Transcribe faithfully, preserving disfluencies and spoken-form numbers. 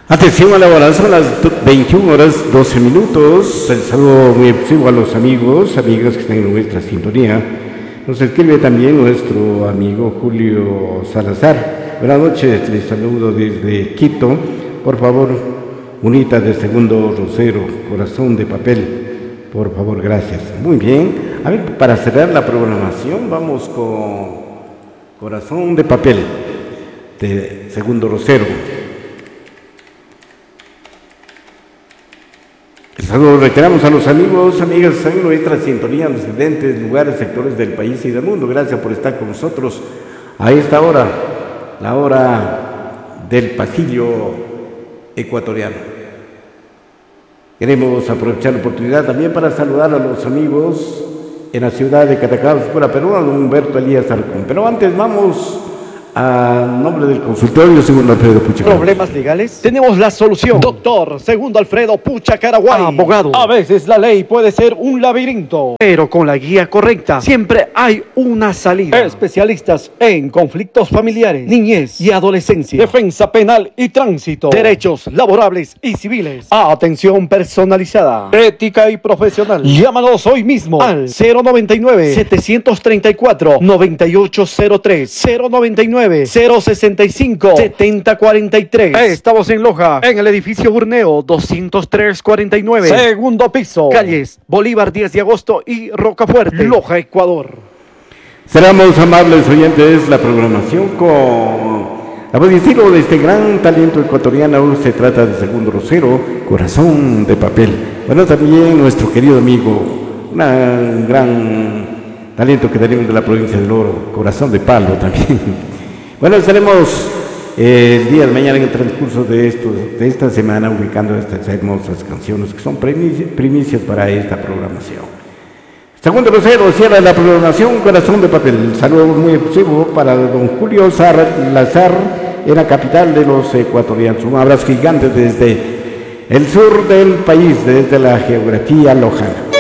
Atención a la hora, son las veintiuna horas doce minutos. El saludo muy efusivo a los amigos, amigas que están en nuestra sintonía. Nos escribe también nuestro amigo Julio Salazar. Buenas noches, les saludo desde Quito. Por favor, unita de segundo rosero, corazón de papel. Por favor, gracias. Muy bien. A ver, para cerrar la programación, vamos con corazón de papel de segundo rosero. El saludo reiteramos a los amigos, amigas en nuestra sintonía en los diferentes lugares, sectores del país y del mundo. Gracias por estar con nosotros a esta hora, la hora del pasillo ecuatoriano. Queremos aprovechar la oportunidad también para saludar a los amigos en la ciudad de Catacao, fuera Perú, a Humberto Elías Arcón. Pero antes vamos a nombre del consultorio segundo Alfredo Pucha. ¿Problemas legales? Tenemos la solución. Doctor segundo Alfredo Pucha Caraguay. Abogado. A veces la ley puede ser un laberinto, pero con la guía correcta siempre hay una salida. Especialistas en conflictos familiares, niñez y adolescencia, defensa penal y tránsito, derechos laborables y civiles, atención personalizada, ética y profesional. Llámanos hoy mismo al cero noventa y nueve, setecientos treinta y cuatro, noventa y ocho cero tres, cero noventa y nueve, cero sesenta y cinco, setenta cuarenta y tres. Estamos en Loja, en el edificio Burneo doscientos tres cuarenta y nueve, segundo piso, calles Bolívar diez de agosto y Rocafuerte, Loja, Ecuador. Seremos amables oyentes, la programación con la voz y estilo de este gran talento ecuatoriano. Se trata de segundo rosero, corazón de papel. Bueno, también nuestro querido amigo, un gran talento que tenemos de la provincia del Oro, corazón de palo también. Bueno, estaremos eh, el día de mañana en el transcurso de, esto, de esta semana ubicando estas hermosas canciones que son primicias, primicias para esta programación. Segundo rosero cierra la programación, corazón de papel. Saludo muy efusivo para don Julio Salazar en la capital de los ecuatorianos. Un abrazo gigante desde el sur del país, desde la geografía lojana.